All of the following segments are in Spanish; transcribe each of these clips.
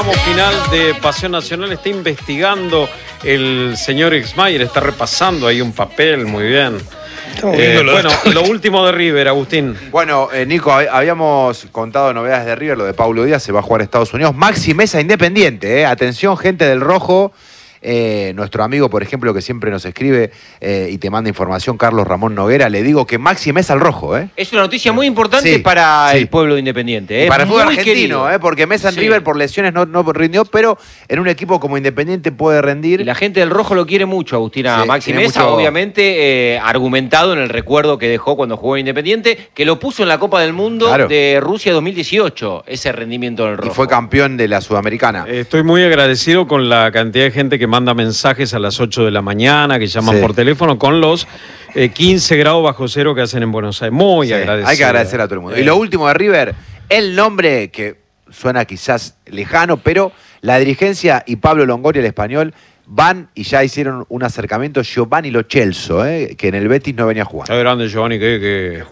tramo final de Pasión Nacional. Está investigando el señor Exmayer, está repasando ahí un papel, muy bien. Bueno, lo último de River, Agustín. Bueno, Nico, habíamos contado novedades de River, lo de Paulo Díaz, se va a jugar a Estados Unidos. Maxi Mesa Independiente, atención, gente del Rojo. Nuestro amigo, por ejemplo, que siempre nos escribe y te manda información, Carlos Ramón Noguera, le digo que Maxi Mesa al Rojo. Es una noticia muy importante para el pueblo Independiente. Para el fútbol argentino, porque Mesa en River por lesiones no rindió, pero en un equipo como Independiente puede rendir. Y la gente del Rojo lo quiere mucho, Agustina. Maxi Mesa, obviamente, argumentado en el recuerdo que dejó cuando jugó en Independiente, que lo puso en la Copa del Mundo de Rusia 2018, ese rendimiento del Rojo. Y fue campeón de la Sudamericana. Estoy muy agradecido con la cantidad de gente que manda mensajes a las 8 de la mañana, que llaman por teléfono con los 15 grados bajo cero que hacen en Buenos Aires. Muy agradecido. Hay que agradecer a todo el mundo. Y lo último de River, el nombre que suena quizás lejano, pero la dirigencia y Pablo Longoria, el español, van y ya hicieron un acercamiento. Giovanni Lo Celso, que en el Betis no venía a jugar. Está grande Giovanni, qué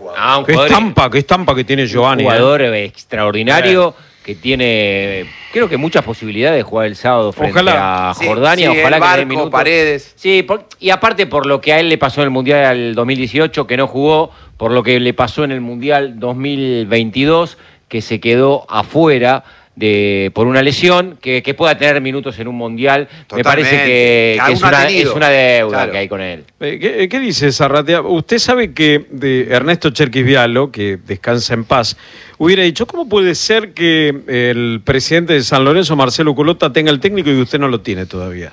estampa que tiene Giovanni. Un jugador extraordinario. Que tiene, creo que muchas posibilidades de jugar el sábado frente a Jordania. Ojalá que dé minutos. Paredes. Sí, y aparte por lo que a él le pasó en el Mundial 2018, que no jugó, por lo que le pasó en el Mundial 2022, que se quedó afuera por una lesión, que pueda tener minutos en un Mundial. Totalmente. Me parece que es una deuda que hay con él. ¿Qué dice Zarratea? Usted sabe que de Ernesto Cherkis Vialo, que descansa en paz, hubiera dicho, ¿cómo puede ser que el presidente de San Lorenzo, Marcelo Culota, tenga el técnico y usted no lo tiene todavía?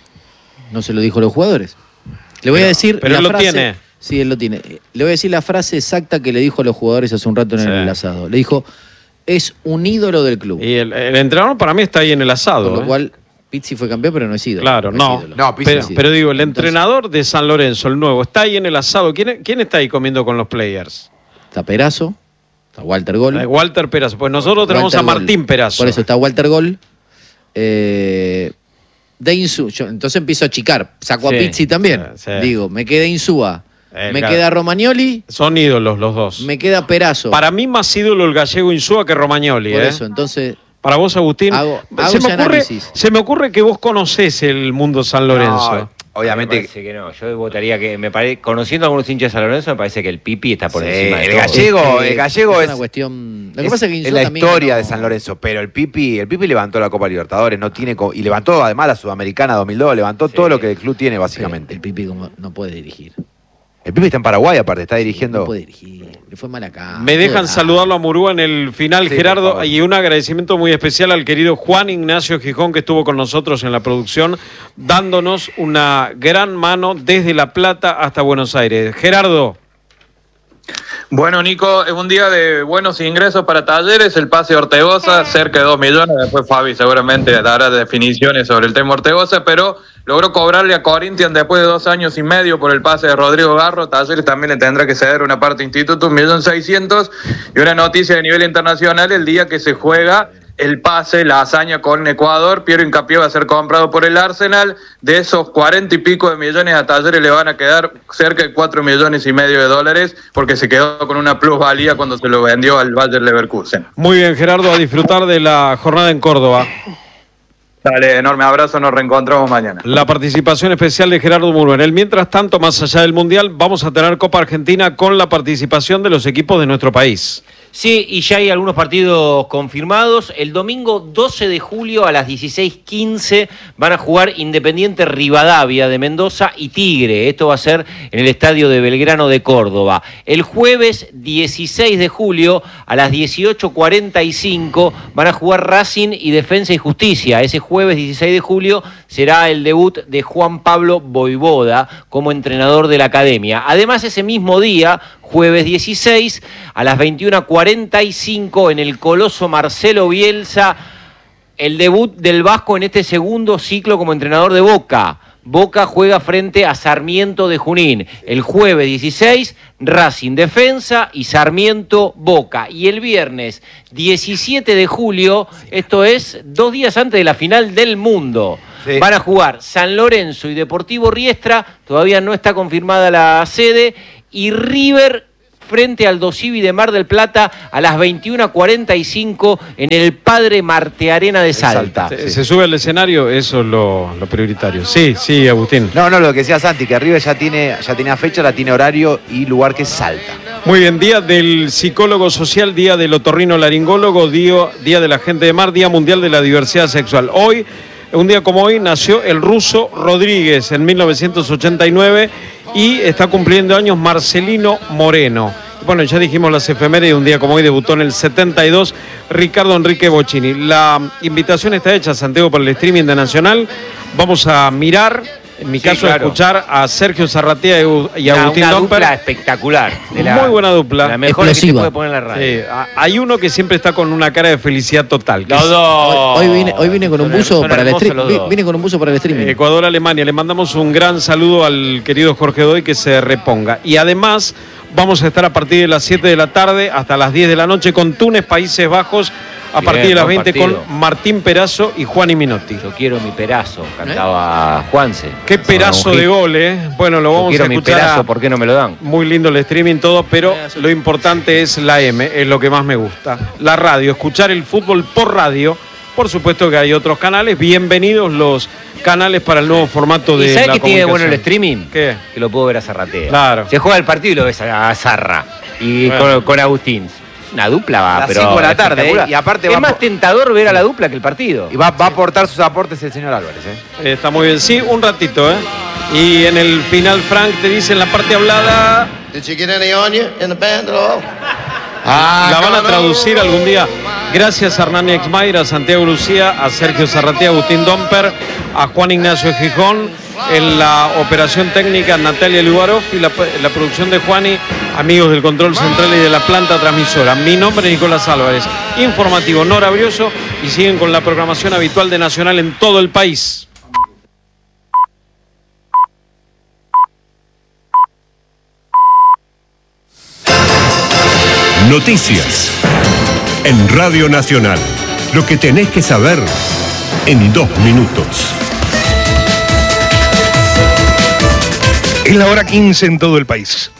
No se lo dijo a los jugadores. Le voy a decir pero la él frase, lo tiene. Sí, él lo tiene. Le voy a decir la frase exacta que le dijo a los jugadores hace un rato en el asado. Le dijo, es un ídolo del club. Y el entrenador para mí está ahí en el asado. Por lo cual, Pizzi fue campeón, pero no es ídolo. Claro, no. Pero digo, el entrenador de San Lorenzo, el nuevo, está ahí en el asado. ¿Quién está ahí comiendo con los players? Está Perazo, está Walter Gol. Walter Perazo. Pues nosotros tenemos a Martín Perazo. Por eso está Walter Gol. De Insúa. Entonces empiezo a achicar. Saco a Pizzi también. Digo, me queda Insúa. Me queda Romagnoli. Son ídolos los dos. Me queda Perazo. Para mí más ídolo el gallego Insúa que Romagnoli. Por eso, entonces... Para vos, Agustín, se me ocurre que vos conocés el mundo San Lorenzo. No, obviamente. Me parece que no. Yo votaría que, conociendo a algunos hinchas de San Lorenzo, me parece que el Pipi está por encima de todo. El gallego es una cuestión. Lo que pasa es que Insúa la historia de San Lorenzo, pero el Pipi levantó la Copa Libertadores, y levantó además la Sudamericana 2002, levantó todo lo que el club tiene básicamente. El Pipi no puede dirigir. El Pipi está en Paraguay, aparte, está dirigiendo. No puede dirigir, le fue mal acá. Me dejan saludarlo a Murúa en el final, Gerardo, y un agradecimiento muy especial al querido Juan Ignacio Gijón, que estuvo con nosotros en la producción, dándonos una gran mano desde La Plata hasta Buenos Aires. Gerardo. Bueno, Nico, es un día de buenos ingresos para Talleres, el pase de Ortegoza, cerca de 2 millones, después Fabi seguramente dará definiciones sobre el tema Ortegoza, pero logró cobrarle a Corinthians después de 2 años y medio por el pase de Rodrigo Garro. Talleres también le tendrá que ceder una parte Instituto, 1.600.000, y una noticia de nivel internacional, el día que se juega el pase, la hazaña con Ecuador, Piero Hincapié va a ser comprado por el Arsenal. De esos 40 y pico de millones a Talleres le van a quedar cerca de 4,5 millones, porque se quedó con una plusvalía cuando se lo vendió al Bayer Leverkusen. Muy bien, Gerardo, a disfrutar de la jornada en Córdoba. Dale, enorme abrazo, nos reencontramos mañana. La participación especial de Gerardo Murúa. Mientras tanto, más allá del Mundial, vamos a tener Copa Argentina con la participación de los equipos de nuestro país. Sí, y ya hay algunos partidos confirmados. El domingo 12 de julio a las 16:15 van a jugar Independiente Rivadavia de Mendoza y Tigre. Esto va a ser en el Estadio de Belgrano de Córdoba. El jueves 16 de julio a las 18:45 van a jugar Racing y Defensa y Justicia. Ese jueves 16 de julio será el debut de Juan Pablo Voivoda como entrenador de la academia. Además, ese mismo día, jueves 16, a las 21:45 en el Coloso Marcelo Bielsa, el debut del Vasco en este segundo ciclo como entrenador de Boca. Boca juega frente a Sarmiento de Junín. El jueves 16, Racing Defensa y Sarmiento Boca. Y el viernes 17 de julio, esto es 2 días antes de la final del mundo, van a jugar San Lorenzo y Deportivo Riestra, todavía no está confirmada la sede, y River frente al Dosivi de Mar del Plata a las 21:45 en el Padre Martearena de Salta. Se sube al escenario, eso es lo prioritario. Sí, Agustín. No, lo que decía Santi, que River ya tenía fecha, la tiene horario y lugar, que es Salta. Muy bien, día del psicólogo social, día del otorrinolaringólogo, día de la gente de mar, día mundial de la diversidad sexual. Hoy, un día como hoy, nació el ruso Rodríguez en 1989 y está cumpliendo años Marcelino Moreno. Bueno, ya dijimos las efemérides, un día como hoy debutó en el 72 Ricardo Enrique Bocchini. La invitación está hecha, Santiago, para el streaming de Nacional. Vamos a mirar, en mi caso, claro, escuchar a Sergio Zarratea y Agustín Domper. Una dupla espectacular. Muy buena dupla. La mejor que se puede poner en la radio. Sí, hay uno que siempre está con una cara de felicidad total. Los dos. Hoy vine con un buzo para el streaming. Vine con un buzo para el streaming. Ecuador-Alemania. Le mandamos un gran saludo al querido Jorge Doy, que se reponga. Y además vamos a estar a partir de las 7 de la tarde hasta las 10 de la noche con Túnez, Países Bajos, a partir de las 20 con Martín Perazo y Juani Minotti. Yo quiero mi Perazo, cantaba Juanse. Qué pedazo de gol, ¿eh? Bueno, lo vamos a escuchar. Mi Perazo, ¿por qué no me lo dan? Muy lindo el streaming, todo, pero lo importante es la M, es lo que más me gusta. La radio, escuchar el fútbol por radio. Por supuesto que hay otros canales. Bienvenidos los canales para el nuevo formato de la comunicación. ¿Sabes qué tiene bueno el streaming? ¿Qué? Que lo puedo ver a Zarratea. Claro. Se juega el partido y lo ves a Zarra. Y bueno, con Agustín. Una dupla va, pero 5 de la tarde, y aparte es más tentador ver a la dupla que el partido. Y va a aportar sus aportes el señor Álvarez. Está muy bien, sí, un ratito, Y en el final, Frank te dice en la parte hablada. La van a traducir algún día. Gracias a Hernán Exmayer, a Santiago Lucía, a Sergio Zarratea, a Agustín Domper, a Juan Ignacio Gijón, en la operación técnica Natalia Lubarov y la producción de Juani, amigos del control central y de la planta transmisora. Mi nombre es Nicolás Álvarez, informativo Nora Brioso, y siguen con la programación habitual de Nacional en todo el país. Noticias en Radio Nacional. Lo que tenés que saber en 2 minutos. Es la hora 15 en todo el país.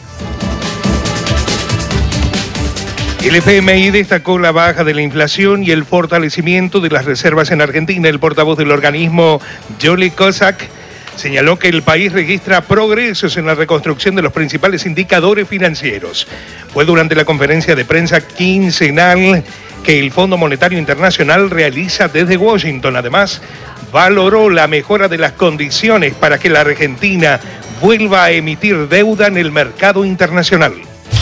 El FMI destacó la baja de la inflación y el fortalecimiento de las reservas en Argentina. El portavoz del organismo, Jolly Kozak, señaló que el país registra progresos en la reconstrucción de los principales indicadores financieros. Fue durante la conferencia de prensa quincenal que el Fondo Monetario Internacional realiza desde Washington. Además, valoró la mejora de las condiciones para que la Argentina vuelva a emitir deuda en el mercado internacional.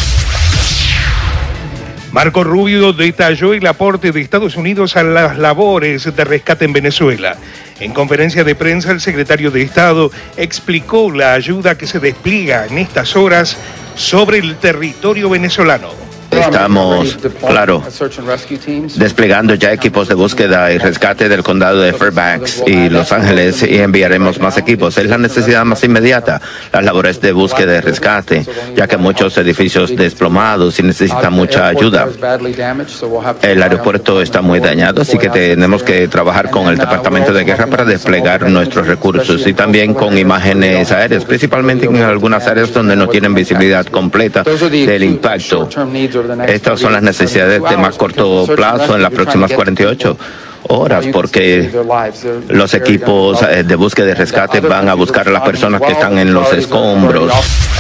Marco Rubio detalló el aporte de Estados Unidos a las labores de rescate en Venezuela. En conferencia de prensa, el secretario de Estado explicó la ayuda que se despliega en estas horas sobre el territorio venezolano. Estamos, claro, desplegando ya equipos de búsqueda y rescate del condado de Fairbanks y Los Ángeles, y enviaremos más equipos. Es la necesidad más inmediata, las labores de búsqueda y rescate, ya que muchos edificios desplomados y necesitan mucha ayuda. El aeropuerto está muy dañado, así que tenemos que trabajar con el Departamento de Guerra para desplegar nuestros recursos, y también con imágenes aéreas, principalmente en algunas áreas donde no tienen visibilidad completa del impacto. Estas son las necesidades de más corto plazo en las próximas 48 horas, porque los equipos de búsqueda y rescate van a buscar a las personas que están en los escombros.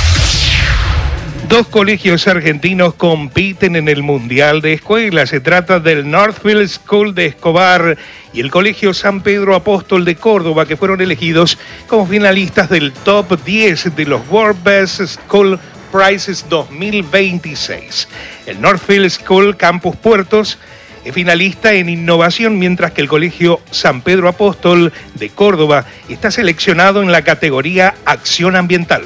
2 colegios argentinos compiten en el Mundial de Escuelas. Se trata del Northfield School de Escobar y el Colegio San Pedro Apóstol de Córdoba, que fueron elegidos como finalistas del Top 10 de los World Best School Prizes 2026. El Northfield School Campus Puertos es finalista en innovación, mientras que el Colegio San Pedro Apóstol de Córdoba está seleccionado en la categoría Acción Ambiental.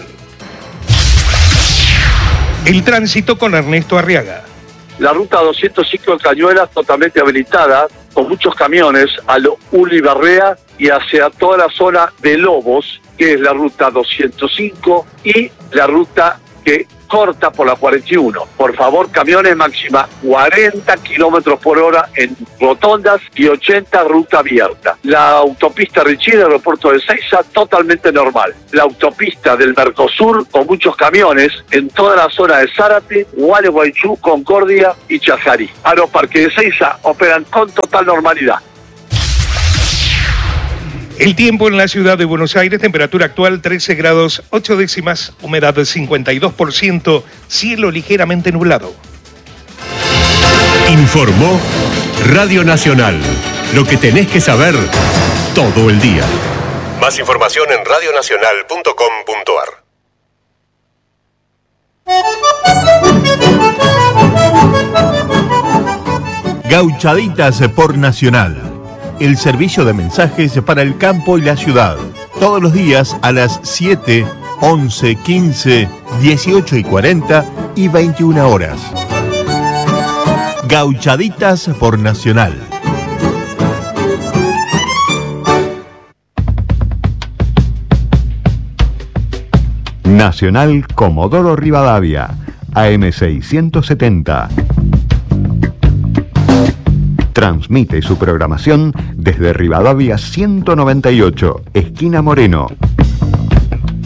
El tránsito con Ernesto Arriaga. La ruta 205 en Cañuelas totalmente habilitada, con muchos camiones a lo Ulibarrea y hacia toda la zona de Lobos, que es la ruta 205, y la ruta que corta por la 41. Por favor, camiones máxima 40 kilómetros por hora en rotondas y 80 ruta abierta. La autopista Richie del aeropuerto de Ezeiza totalmente normal. La autopista del Mercosur con muchos camiones en toda la zona de Zárate, Gualeguaychú, Concordia y Chajarí. Aeroparque de Ezeiza operan con total normalidad. El tiempo en la ciudad de Buenos Aires, temperatura actual 13 grados 8 décimas, humedad del 52%, cielo ligeramente nublado. Informó Radio Nacional. Lo que tenés que saber todo el día. Más información en radionacional.com.ar. Gauchaditas por Nacional. El servicio de mensajes para el campo y la ciudad. Todos los días a las 7, 11, 15, 18 y 40 y 21 horas. Gauchaditas por Nacional. Nacional Comodoro Rivadavia, AM670. Transmite su programación desde Rivadavia 198, esquina Moreno.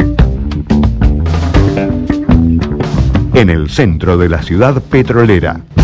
En el centro de la ciudad petrolera.